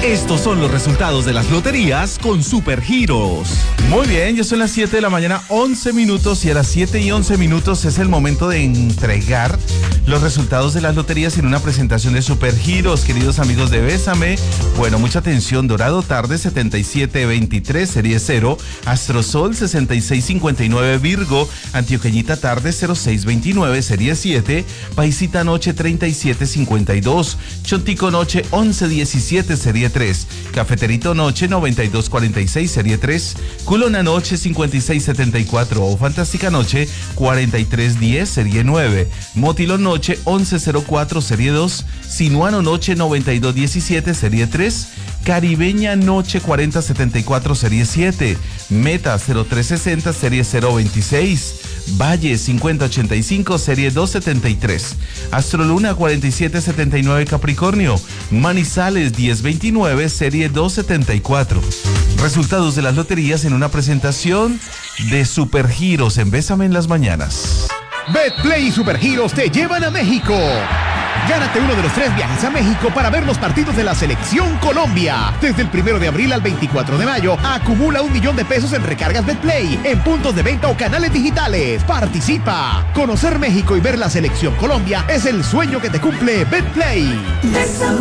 Estos son los resultados de las loterías con Supergiros. Muy bien, ya son las 7 de la mañana, 11 minutos, y a las 7 y 11 minutos es el momento de entregar los resultados de las loterías en una presentación de Supergiros, queridos amigos de Bésame. Bueno, mucha atención. Dorado Tarde 7723, serie 0, Astrosol 6659, Virgo, Antioqueñita Tarde 0629, serie 7, Paisita Noche 3752, Chontico Noche 1117, serie 3, Cafeterito Noche 9246, serie 3, Culona Noche 5674 o Fantástica Noche 4310, serie 9, Motilón Noche 1104, serie 2, Sinuano Noche 9217, serie 3, Caribeña Noche 4074, serie 7, Meta 0360, serie 026, Valle 5085, serie 273, Astroluna 4779, Capricornio, Manizales 1029, serie 274. Resultados de las loterías en una presentación de Supergiros en Bésame en las mañanas. Betplay y Supergiros te llevan a México. Gánate uno de los 3 viajes a México para ver los partidos de la Selección Colombia. Desde el 1 de abril al 24 de mayo, acumula $1,000,000 en recargas Betplay, en puntos de venta o canales digitales. Participa. Conocer México y ver la Selección Colombia es el sueño que te cumple Betplay.